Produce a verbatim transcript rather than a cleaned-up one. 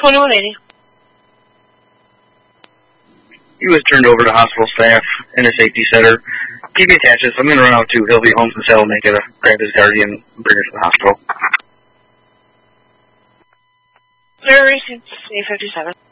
twenty-one eighty. He was turned over to hospital staff in a safety center. Keep me attached. I'm going to run out too. He'll be home from the cell and they gotta grab his guardian and bring her to the hospital. Zero received C fifty-seven.